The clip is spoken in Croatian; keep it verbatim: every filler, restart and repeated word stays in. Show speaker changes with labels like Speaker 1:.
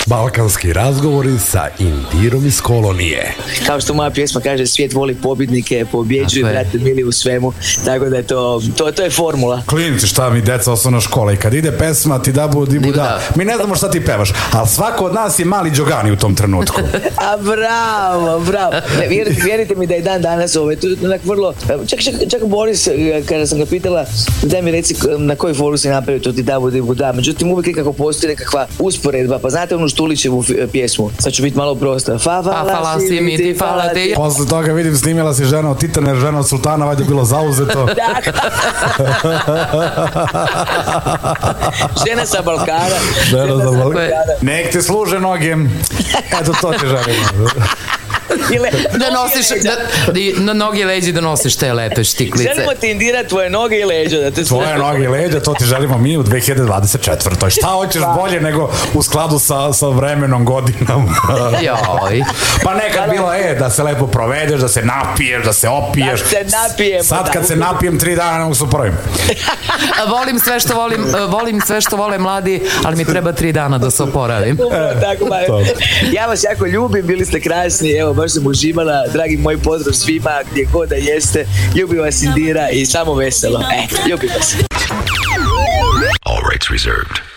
Speaker 1: Balkanski razgovori sa Indirom iz kolonije.
Speaker 2: Kao što moja pjesma kaže, svijet voli pobjednike, pobjeđuju, brate mili, u svemu. Tako da je to, to, to je formula.
Speaker 1: Klinci, šta mi deca osnovna škola, i kad ide pesma ti da bu, di bu da. Mi ne znamo šta ti pevaš, ali svako od nas je mali Đogani u tom trenutku.
Speaker 2: A bravo, bravo. Ne, vjerite, vjerite mi da je dan danas ovaj, tu onak vrlo, čak, čak, čak Boris, kada sam ga pitala, daj mi reci na koju foru si napravio to ti da bu, di bu da. Međutim, uvijek nekako postoji nekakva usporedba, pa znate onu Štulićevu pjesmu, sad ću biti malo prosta. Fa, fa,
Speaker 3: fala si mi ti, fala ti.
Speaker 1: Posle toga vidim, snimila si žena od Titana, jer žena od Sultana, valjda bilo zauzeto.
Speaker 2: Žena sa Balkana.
Speaker 1: Žena sa Balkana. Nek ti služe noge. Eto, to ti želim.
Speaker 3: Da nosiš, da, na noge i leđi da nosiš te lepe štiklice.
Speaker 2: Želimo ti, Indira, tvoje noge i leđa. Da te
Speaker 1: tvoje noge i leđa, to ti želimo mi u dve hiljade dvadeset četvrtoj. Šta hoćeš bolje nego u skladu sa, sa vremenom, godinom?
Speaker 3: Joj.
Speaker 1: Pa nekad bilo, e, da se lepo provedeš, da se napiješ, da se opiješ.
Speaker 2: Da se napijemo.
Speaker 1: Sad kad se napijem tri dana, ne mogu se upravim.
Speaker 3: Volim sve što volim, volim sve što vole mladi, ali mi treba tri dana da se oporavim.
Speaker 2: E, tako, ba, ja vas jako ljubim, bili ste krasni, evo, baš sam uživala, dragi moj pozdrav svima, gdje god da jeste, ljubim vas, Indira, i samo veselo. E, ljubim vas.
Speaker 4: All rights reserved.